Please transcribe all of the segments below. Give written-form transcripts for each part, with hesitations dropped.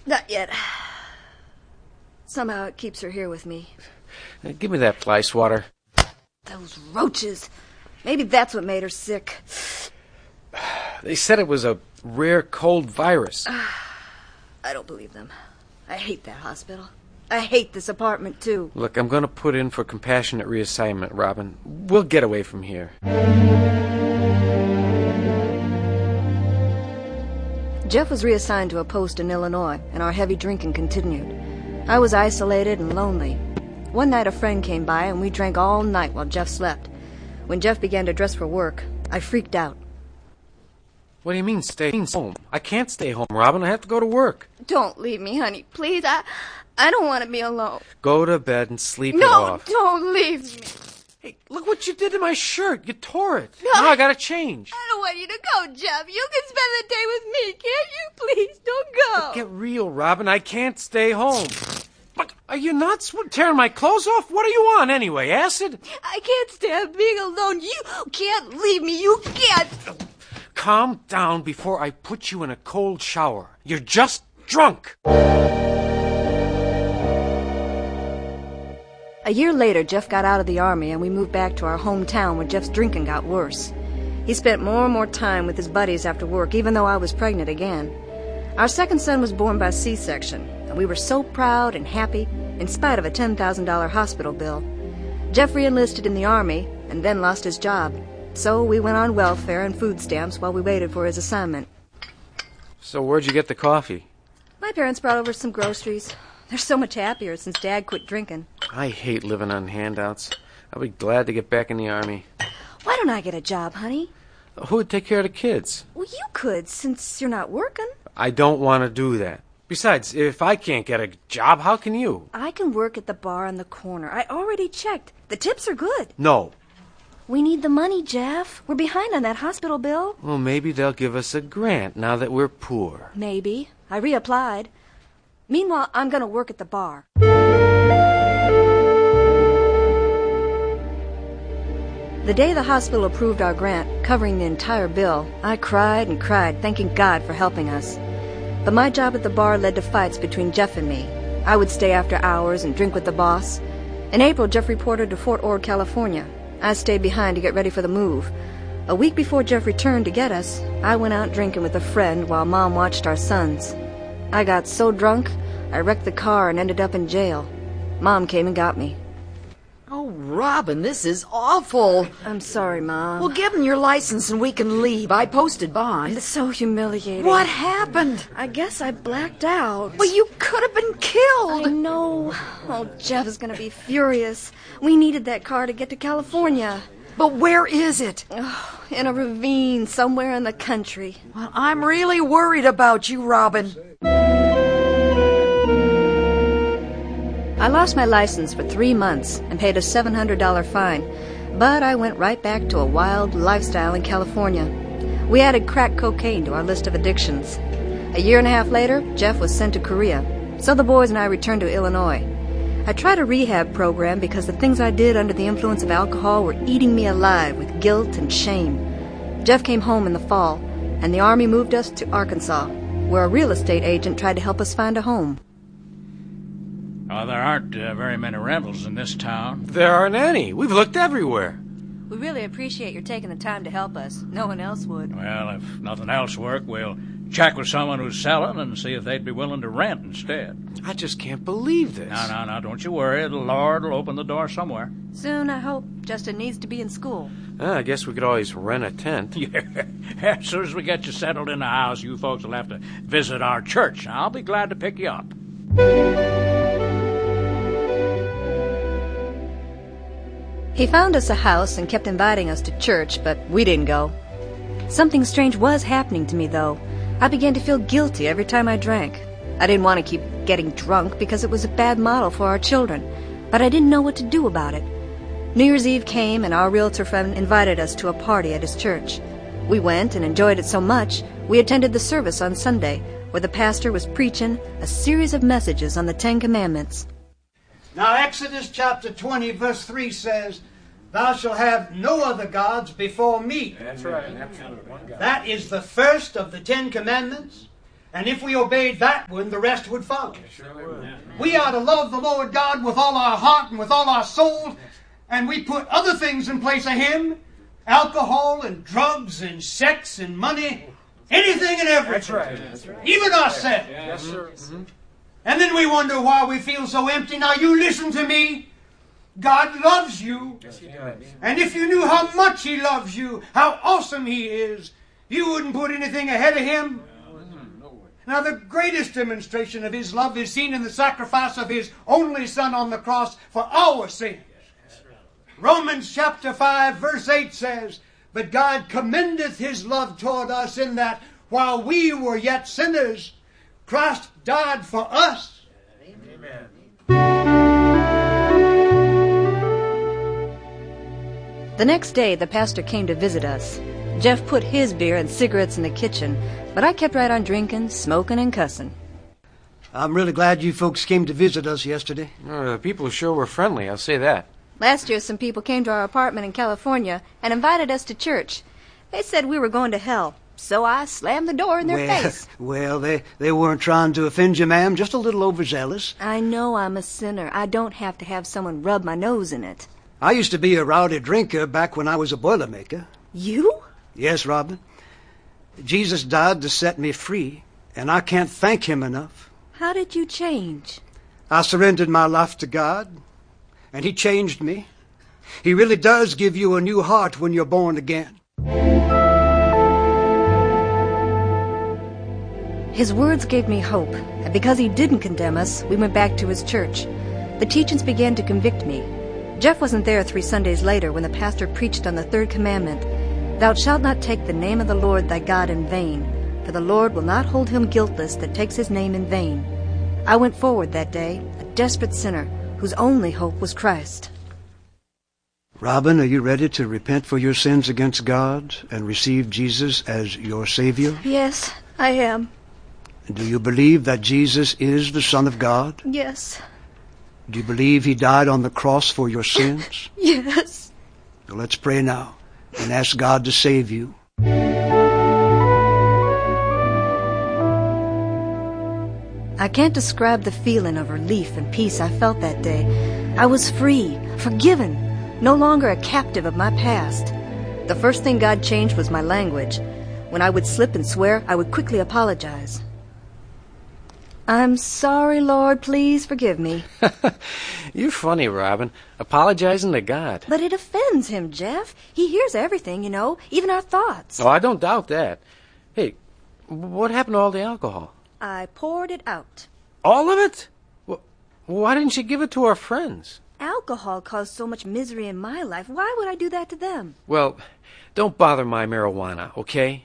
Not yet. Somehow it keeps her here with me. Give me that fly swatter. Those roaches. Maybe that's what made her sick. They said it was a rare cold virus. I don't believe them. I hate that hospital. I hate this apartment, too. Look, I'm going to put in for compassionate reassignment, Robin. We'll get away from here. Jeff was reassigned to a post in Illinois, and our heavy drinking continued. I was isolated and lonely. One night a friend came by, and we drank all night while Jeff slept. When Jeff began to dress for work, I freaked out. What do you mean, stay home? I can't stay home, Robin. I have to go to work. Don't leave me, honey. Please, I don't want to be alone. Go to bed and sleep it off. No, don't leave me. Hey, look what you did to my shirt. You tore it. No. Now I gotta change. I don't want you to go, Jeff. You can spend the day with me, can't you? Please, don't go. But get real, Robin. I can't stay home. But are you nuts? What, tearing my clothes off? What are you on anyway, acid? I can't stand being alone. You can't leave me. You can't. Calm down before I put you in a cold shower. You're just drunk. A year later, Jeff got out of the Army, and we moved back to our hometown where Jeff's drinking got worse. He spent more and more time with his buddies after work, even though I was pregnant again. Our second son was born by C-section, and we were so proud and happy, in spite of a $10,000 hospital bill. Jeff re-enlisted in the Army, and then lost his job. So we went on welfare and food stamps while we waited for his assignment. So where'd you get the coffee? My parents brought over some groceries. They're so much happier since Dad quit drinking. I hate living on handouts. I'll be glad to get back in the Army. Why don't I get a job, honey? Who would take care of the kids? Well, you could, since you're not working. I don't want to do that. Besides, if I can't get a job, how can you? I can work at the bar on the corner. I already checked. The tips are good. No. We need the money, Jeff. We're behind on that hospital bill. Well, maybe they'll give us a grant now that we're poor. Maybe. I reapplied. Meanwhile, I'm going to work at the bar. The day the hospital approved our grant, covering the entire bill, I cried and cried, thanking God for helping us. But my job at the bar led to fights between Jeff and me. I would stay after hours and drink with the boss. In April, Jeff reported to Fort Ord, California. I stayed behind to get ready for the move. A week before Jeff returned to get us, I went out drinking with a friend while Mom watched our sons. I got so drunk, I wrecked the car and ended up in jail. Mom came and got me. Oh, Robin, this is awful. I'm sorry, Mom. Well, give them your license and we can leave. I posted bond. It's so humiliating. What happened? I guess I blacked out. Well, you could have been killed. I know. Oh, Jeff is going to be furious. We needed that car to get to California. But where is it? Oh, in a ravine somewhere in the country. Well, I'm really worried about you, Robin. I lost my license for 3 months and paid a $700 fine, but I went right back to a wild lifestyle in California. We added crack cocaine to our list of addictions. A year and a half later, Jeff was sent to Korea, so the boys and I returned to Illinois. I tried a rehab program because the things I did under the influence of alcohol were eating me alive with guilt and shame. Jeff came home in the fall, and the Army moved us to Arkansas, where a real estate agent tried to help us find a home. There aren't very many rentals in this town. There aren't any. We've looked everywhere. We really appreciate your taking the time to help us. No one else would. Well, if nothing else worked, we'll check with someone who's selling and see if they'd be willing to rent instead. I just can't believe this. No, don't you worry. The Lord will open the door somewhere. Soon, I hope. Justin needs to be in school. I guess we could always rent a tent. Yeah. As soon as we get you settled in the house, you folks will have to visit our church. I'll be glad to pick you up. He found us a house and kept inviting us to church, but we didn't go. Something strange was happening to me, though. I began to feel guilty every time I drank. I didn't want to keep getting drunk because it was a bad model for our children, but I didn't know what to do about it. New Year's Eve came, and our realtor friend invited us to a party at his church. We went and enjoyed it so much, we attended the service on Sunday, where the pastor was preaching a series of messages on the Ten Commandments. Now, Exodus chapter 20, verse 3 says, "Thou shalt have no other gods before me." That's right. That is the first of the Ten Commandments. And if we obeyed that one, the rest would follow. We ought to love the Lord God with all our heart and with all our soul, and we put other things in place of Him, alcohol and drugs and sex and money, anything and everything. That's right. Even ourselves. Yes, sir. And then we wonder why we feel so empty. Now you listen to me. God loves you. Yes, He does. And if you knew how much He loves you, how awesome He is, you wouldn't put anything ahead of Him. Now the greatest demonstration of His love is seen in the sacrifice of His only Son on the cross for our sins. Romans chapter 5 verse 8 says, "But God commendeth His love toward us in that while we were yet sinners, Christ died for us." Amen. The next day, the pastor came to visit us. Jeff put his beer and cigarettes in the kitchen, but I kept right on drinking, smoking, and cussing. I'm really glad you folks came to visit us yesterday. The people sure were friendly, I'll say that. Last year, some people came to our apartment in California and invited us to church. They said we were going to hell, so I slammed the door in their face. Well, they weren't trying to offend you, ma'am, just a little overzealous. I know I'm a sinner. I don't have to have someone rub my nose in it. I used to be a rowdy drinker back when I was a Boilermaker. You? Yes, Robin. Jesus died to set me free, and I can't thank Him enough. How did you change? I surrendered my life to God, and He changed me. He really does give you a new heart when you're born again. His words gave me hope, and because He didn't condemn us, we went back to His church. The teachings began to convict me. Jeff wasn't there 3 Sundays later when the pastor preached on the 3rd commandment. Thou shalt not take the name of the Lord thy God in vain, for the Lord will not hold him guiltless that takes His name in vain. I went forward that day, a desperate sinner, whose only hope was Christ. Robin, are you ready to repent for your sins against God and receive Jesus as your Savior? Yes, I am. Do you believe that Jesus is the Son of God? Yes. Do you believe He died on the cross for your sins? Yes. So let's pray now and ask God to save you. I can't describe the feeling of relief and peace I felt that day. I was free, forgiven, no longer a captive of my past. The first thing God changed was my language. When I would slip and swear, I would quickly apologize. I'm sorry, Lord, please forgive me. You're funny, Robin. Apologizing to God. But it offends Him, Jeff. He hears everything, you know, even our thoughts. Oh, I don't doubt that. Hey, what happened to all the alcohol? I poured it out. All of it? Why didn't you give it to our friends? Alcohol caused so much misery in my life. Why would I do that to them? Well, don't bother my marijuana, okay?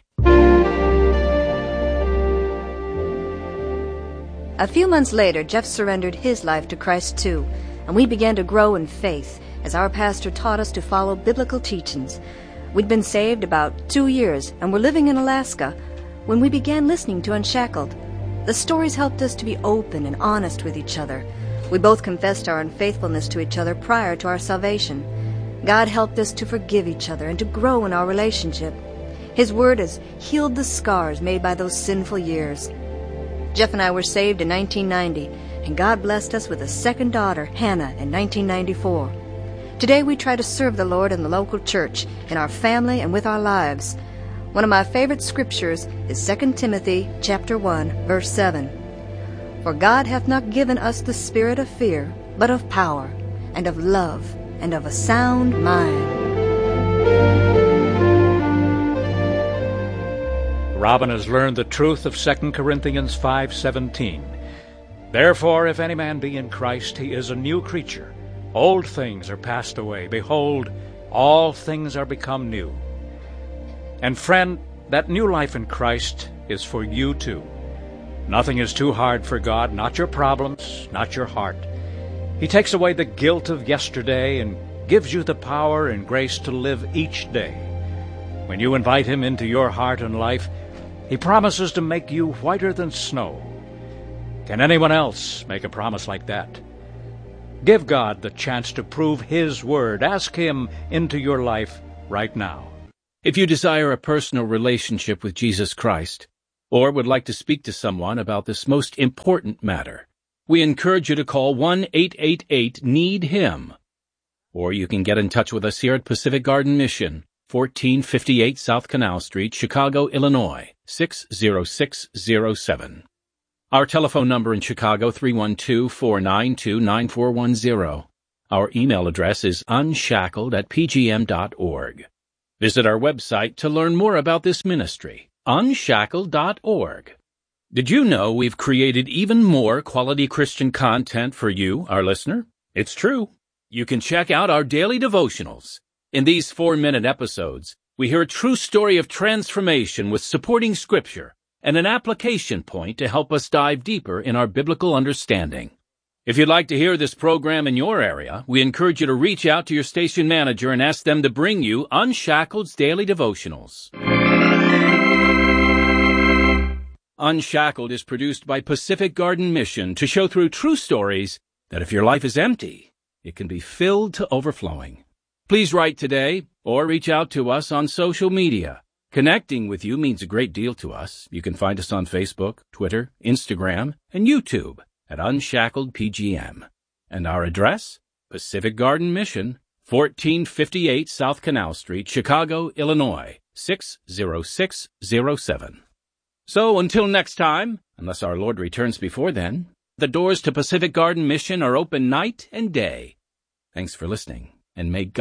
A few months later, Jeff surrendered his life to Christ too, and we began to grow in faith as our pastor taught us to follow biblical teachings. We'd been saved about 2 years and were living in Alaska when we began listening to Unshackled. The stories helped us to be open and honest with each other. We both confessed our unfaithfulness to each other prior to our salvation. God helped us to forgive each other and to grow in our relationship. His word has healed the scars made by those sinful years. Jeff and I were saved in 1990, and God blessed us with a second daughter, Hannah, in 1994. Today we try to serve the Lord in the local church, in our family, and with our lives. One of my favorite scriptures is 2 Timothy chapter 1, verse 7. For God hath not given us the spirit of fear, but of power, and of love, and of a sound mind. Robin has learned the truth of 2 Corinthians 5:17. Therefore, if any man be in Christ, he is a new creature. Old things are passed away. Behold, all things are become new. And friend, that new life in Christ is for you too. Nothing is too hard for God, not your problems, not your heart. He takes away the guilt of yesterday and gives you the power and grace to live each day. When you invite Him into your heart and life, He promises to make you whiter than snow. Can anyone else make a promise like that? Give God the chance to prove His word. Ask Him into your life right now. If you desire a personal relationship with Jesus Christ, or would like to speak to someone about this most important matter, we encourage you to call 1-888-NEED-HIM. Or you can get in touch with us here at Pacific Garden Mission, 1458 South Canal Street, Chicago, Illinois, 60607. Our telephone number in Chicago, 312-492-9410. Our email address is unshackled@pgm.org. Visit our website to learn more about this ministry, unshackled.org. Did you know we've created even more quality Christian content for you, our listener? It's true. You can check out our daily devotionals. In these 4-minute episodes, we hear a true story of transformation with supporting scripture and an application point to help us dive deeper in our biblical understanding. If you'd like to hear this program in your area, we encourage you to reach out to your station manager and ask them to bring you Unshackled's Daily Devotionals. Unshackled is produced by Pacific Garden Mission to show through true stories that if your life is empty, it can be filled to overflowing. Please write today or reach out to us on social media. Connecting with you means a great deal to us. You can find us on Facebook, Twitter, Instagram, and YouTube at Unshackled PGM. And our address, Pacific Garden Mission, 1458 South Canal Street, Chicago, Illinois, 60607. So until next time, unless our Lord returns before then, the doors to Pacific Garden Mission are open night and day. Thanks for listening, and may God